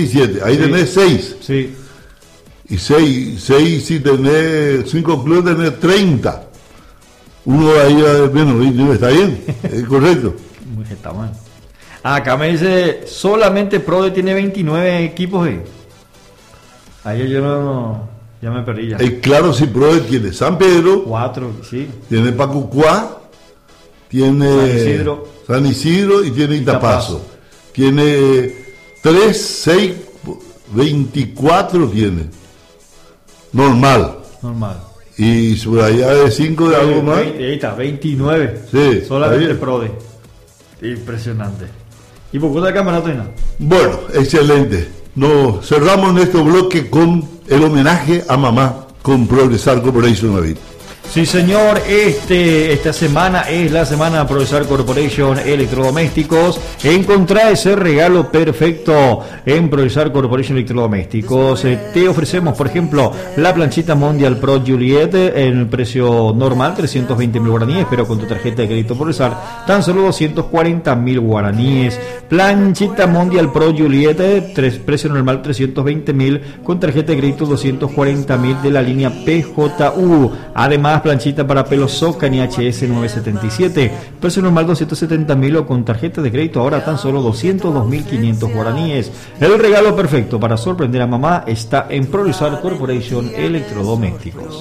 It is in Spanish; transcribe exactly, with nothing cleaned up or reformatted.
y siete. Ahí Sí. tenés seis. Sí. Y seis, seis si tenés cinco clubes, tenés treinta. Uno de ahí, eh, bueno, veintinueve, está bien, es correcto. Muy está mal. Acá me dice, solamente Prode tiene veintinueve equipos. Eh. Ahí yo no, ya me perdí ya. Eh, claro, si Prode tiene San Pedro, Cuatro, sí. tiene Pacucuá, tiene San Isidro. San Isidro y tiene Itapazo. Itapazo. Tiene tres, seis, veinticuatro tiene. Normal. Normal. Y sobre allá de cinco de algo más. veinte, ahí está, veintinueve. Sí, Solamente está bien. Prode. Impresionante. ¿Y por cuánto de campeonato no? Bueno, excelente. Nos cerramos nuestro bloque con el homenaje a mamá con Progresar Corporation, David. Sí, señor, este, esta semana es la semana de Progresar Corporation Electrodomésticos. Encontrá ese regalo perfecto en Progresar Corporation Electrodomésticos. Eh, te ofrecemos, por ejemplo, la planchita Mondial Pro Juliet en el precio normal, trescientos veinte mil guaraníes, pero con tu tarjeta de crédito Progresar, tan solo doscientos cuarenta mil guaraníes. Planchita Mondial Pro Juliet, eh, tres, precio normal trescientos veinte mil, con tarjeta de crédito doscientos cuarenta mil de la línea P J U. Además, planchita para pelo Socani H S novecientos setenta y siete, precio normal doscientos setenta mil o con tarjeta de crédito ahora tan solo doscientos dos mil quinientos guaraníes. El regalo perfecto para sorprender a mamá está en Progresar Corporation Electrodomésticos.